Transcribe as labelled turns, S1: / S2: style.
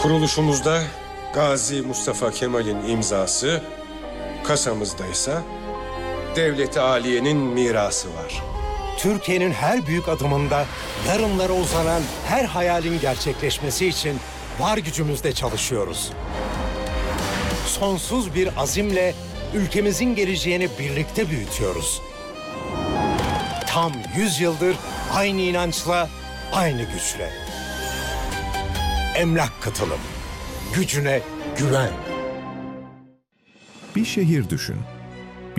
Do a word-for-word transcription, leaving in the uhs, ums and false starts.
S1: Kuruluşumuzda Gazi Mustafa Kemal'in imzası, kasamızda ise Devlet-i Aliye'nin mirası var.
S2: Türkiye'nin her büyük adımında yarınlara uzanan her hayalin gerçekleşmesi için var gücümüzle çalışıyoruz. Sonsuz bir azimle ülkemizin geleceğini birlikte büyütüyoruz. Tam yüz yıldır aynı inançla, aynı güçle. Emlak Katılım. Gücüne güven.
S3: Bir şehir düşün.